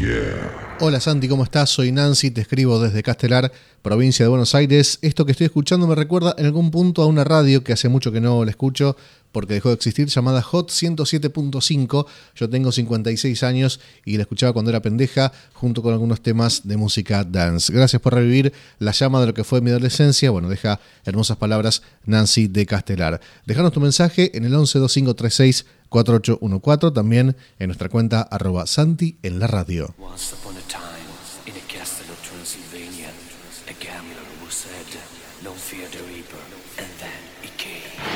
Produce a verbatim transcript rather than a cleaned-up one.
Hola Santi, ¿cómo estás? Soy Nancy, te escribo desde Castelar, provincia de Buenos Aires. Esto que estoy escuchando me recuerda en algún punto a una radio que hace mucho que no la escucho porque dejó de existir, llamada Hot ciento siete punto cinco. Yo tengo cincuenta y seis años y la escuchaba cuando era pendeja junto con algunos temas de música dance. Gracias por revivir la llama de lo que fue mi adolescencia. Bueno, deja hermosas palabras Nancy de Castelar. Dejanos tu mensaje en el once dos cinco tres seis cuatro ocho uno cuatro, también en nuestra cuenta arroba Santi en la radio. Once upon a time, in a castle of Transylvania, a gambler who said, "No fear the reaper," and then